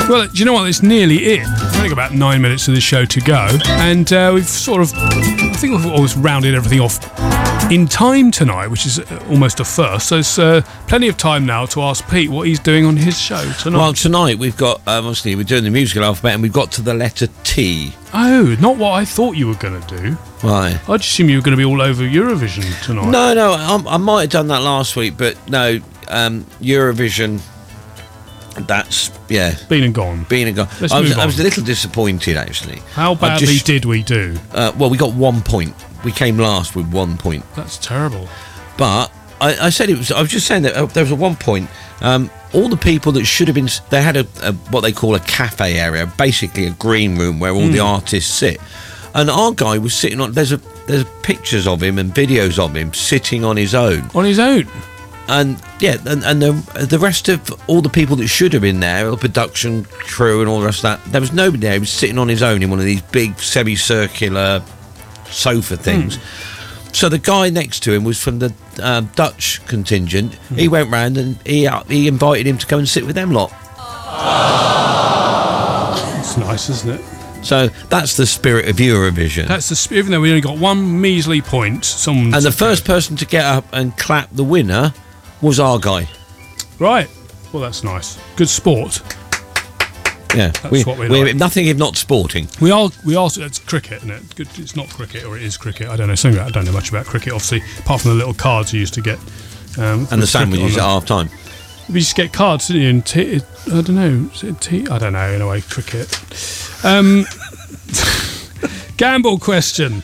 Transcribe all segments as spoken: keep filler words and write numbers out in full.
Well, do you know what? It's nearly it. We've only got about nine minutes of the show to go, and uh, we've sort of, I think we've always rounded everything off in time tonight, which is almost a first. So there's uh, plenty of time now to ask Pete what he's doing on his show tonight. Well, tonight we've got, um, obviously, we're doing the musical alphabet, and we've got to the letter T. Oh, not what I thought you were going to do. Why? I'd assume you were going to be all over Eurovision tonight. No, no, I, I might have done that last week, but no, um, Eurovision. That's, yeah. Been and gone. Been and gone. Let's I was, move on. I was a little disappointed, actually. How badly just, did we do? Uh, well, we got one point. We came last with one point. That's terrible. But I, I said it was. I was just saying that uh, there was a one point. Um, all the people that should have been. They had a, a what they call a cafe area, basically a green room where all mm. the artists sit. And our guy was sitting on. There's a there's pictures of him and videos of him sitting on his own. On his own. And yeah, and, and the the rest of all the people that should have been there, the production crew and all the rest of that, there was nobody there. He was sitting on his own in one of these big semicircular sofa things. Mm. So the guy next to him was from the uh, Dutch contingent. Mm. He went round and he uh, he invited him to go and sit with them lot. That's nice, isn't it? So that's the spirit of Eurovision. That's the spirit. Even though we only got one measly point, someone. And the first person to get up and clap the winner was our guy. Right. Well, that's nice. Good sport. Yeah, that's we, what we we're like. Nothing if not sporting. We are. We are. It's cricket, isn't it? Good. It's not cricket, or it is cricket. I don't know. Something. I don't know much about cricket, obviously, apart from the little cards you used to get. Um, and the sandwiches at half time. We used to get cards, didn't you? And t- I don't know. Is it t- I don't know. In a way, cricket. Um, gamble question.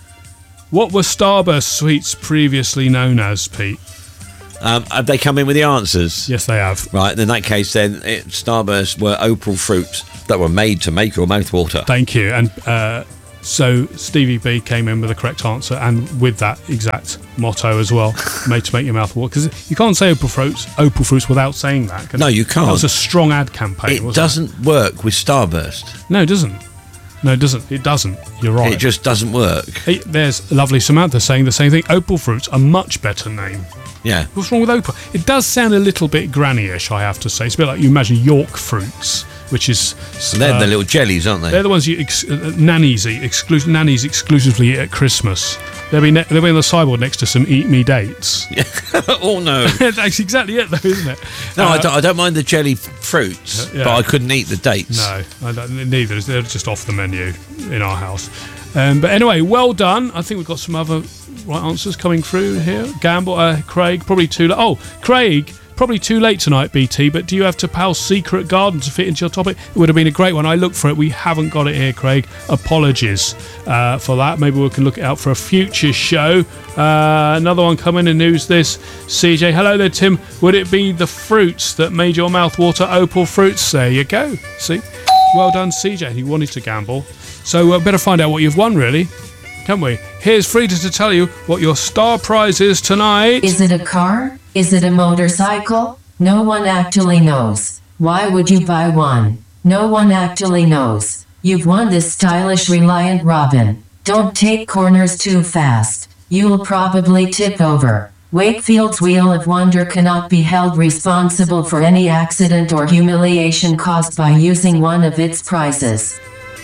What were Starburst sweets previously known as, Pete? Um, have they come in with the answers? Yes, they have. Right, in that case, then it, Starburst were opal fruits that were made to make your mouth water. Thank you. And uh, so Stevie B came in with the correct answer, and with that exact motto as well, made to make your mouth water. Because you can't say opal fruits, opal fruits without saying that. Can no, it? you can't. That was a strong ad campaign. It wasn't doesn't it? work with Starburst. No, it doesn't. No, it doesn't. It doesn't. You're right. It just doesn't work. Hey, there's lovely Samantha saying the same thing. Opal fruits, a much better name. Yeah. What's wrong with opal? It does sound a little bit granny-ish, I have to say. It's a bit like you imagine York fruits, which is... They're uh, the little jellies, aren't they? They're the ones you ex- uh, nannies eat, exclu- nannies exclusively eat at Christmas. They'll be, ne- they'll be on the sideboard next to some Eat Me dates. Oh, no. That's exactly it, though, isn't it? No, uh, I, don't, I don't mind the jelly fruits, yeah. but I couldn't eat the dates. No, I don't, neither. They're just off the menu in our house. Um, but anyway, well done. I think we've got some other right answers coming through here. Gamble, uh, Craig, probably too late. Oh, Craig, probably too late tonight, B T, but do you have to Pal's Secret Garden to fit into your topic? It would have been a great one. I looked for it. We haven't got it here, Craig. Apologies uh, for that. Maybe we can look it out for a future show. Uh, another one coming in. Who's this? C J. Hello there, Tim. Would it be the fruits that made your mouth water? Opal fruits. There you go. See? Well done, C J. He wanted to gamble. So uh, better find out what you've won, really, can't we? Here's Frida to tell you what your star prize is tonight. Is it a car? Is it a motorcycle? No one actually knows. Why would you buy one? No one actually knows. You've won this stylish Reliant Robin. Don't take corners too fast. You'll probably tip over. Wakefield's Wheel of Wonder cannot be held responsible for any accident or humiliation caused by using one of its prizes.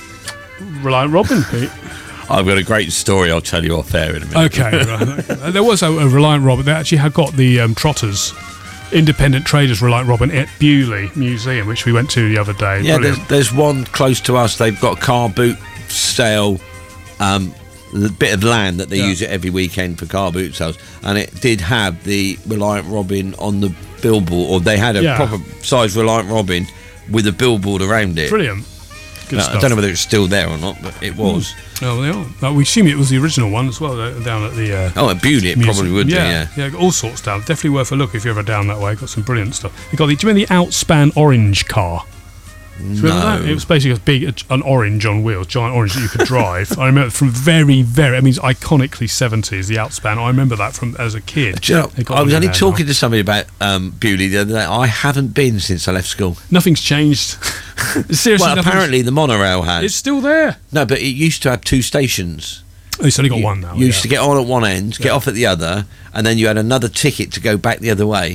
Reliant Robin, Pete. I've got a great story I'll tell you off air in a minute. Okay, right. Okay. There was a, a Reliant Robin. They actually had got the um, Trotters, Independent Traders Reliant Robin at Bewley Museum, which we went to the other day. Yeah, there's, there's one close to us. They've got a car boot sale, um, the bit of land that they yeah. use it every weekend for car boot sales, and it did have the Reliant Robin on the billboard, or they had a yeah. proper size Reliant Robin with a billboard around it. Brilliant. Good uh, stuff. I don't know whether it's still there or not, but it was. Mm. Oh, they are. No, we assume it was the original one as well, down at the... Uh, oh, at Bewley it probably would yeah, be, yeah. Yeah, all sorts down. Definitely worth a look if you're ever down that way. Got some brilliant stuff. They got the, do you remember the Outspan orange car? Do you remember No. that? It was basically a big, an orange on wheels, giant orange that you could drive. I remember from very, very, I mean, it's iconically seventies, the Outspan. I remember that from as a kid. Do you know, I was only talking now. to somebody about um, Bewley the other day. I haven't been since I left school. Nothing's changed. Seriously, well, apparently the monorail has. It's still there. No, but it used to have two stations. Oh, it's only got you, one now. You used yeah. to get on at one end, get yeah. off at the other, and then you had another ticket to go back the other way.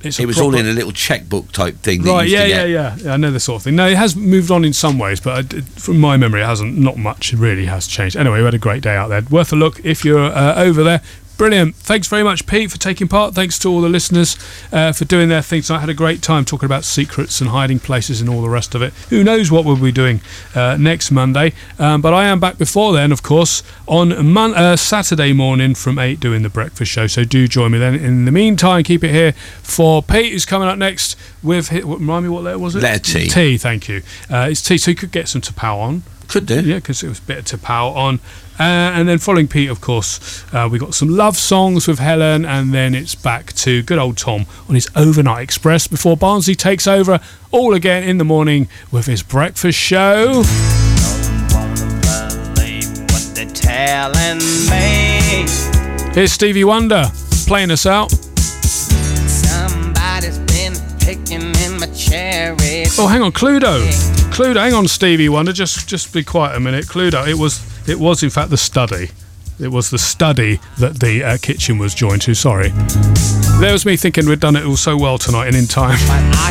it's a it was proper, all in a little checkbook type thing. That right. you used Yeah, to yeah, get. yeah, yeah. I know this sort of thing. No, it has moved on in some ways, but I did, from my memory, it hasn't. Not much really has changed. Anyway, we had a great day out there. Worth a look if you're uh, over there. Brilliant. Thanks very much, Pete, for taking part. Thanks to all the listeners uh, for doing their thing tonight. I had a great time talking about secrets and hiding places and all the rest of it. Who knows what we'll be doing uh, next Monday. Um, but I am back before then, of course, on Mon- uh, Saturday morning from eight doing the breakfast show. So do join me then. In the meantime, keep it here for Pete, who's coming up next with... His, what, remind me what letter was it? Letter T. T, thank you. Uh, it's T, so you could get some Tapau on. Could do. Yeah, because it was a bit of Tapau on. Uh, and then following Pete, of course, uh, we got some love songs with Helen, and then it's back to good old Tom on his overnight express before Barnsley takes over all again in the morning with his breakfast show. Don't wanna believe what they're telling me. Here's Stevie Wonder playing us out. Somebody's been picking in my cherries. Oh, hang on, Cluedo. Cluedo, hang on, Stevie Wonder. Just, just be quiet a minute. Cluedo. It was, it was in fact the study. It was the study that the uh, kitchen was joined to. Sorry. There was me thinking we'd done it all so well tonight and in time. But I